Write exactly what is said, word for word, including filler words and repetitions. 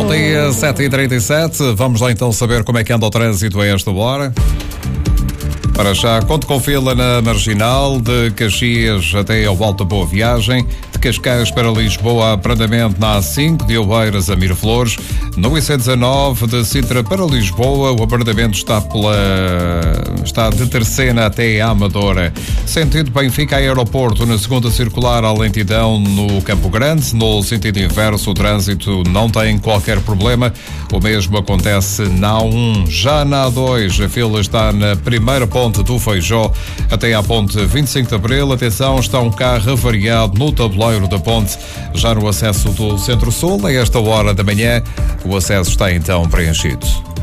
dia, sete e trinta e sete. Vamos lá então saber como é que anda o trânsito a esta hora. Para já, conto com fila na Marginal, de Caxias até ao Alta Boa Viagem, de Cascais para Lisboa, abrandamento na A cinco, de Oeiras a Miraflores, no I C dezanove, de Sintra para Lisboa, o abrandamento está pela está de Terceira até a Amadora. Sentido Benfica a Aeroporto, na segunda circular, a lentidão no Campo Grande, no sentido inverso, o trânsito não tem qualquer problema. O mesmo acontece na A um. Já na A dois, a fila está na primeira ponte do Feijó até à ponte vinte e cinco de Abril. Atenção, está um carro avariado no tabuleiro da ponte. Já no acesso do Centro-Sul, a esta hora da manhã, o acesso está então preenchido.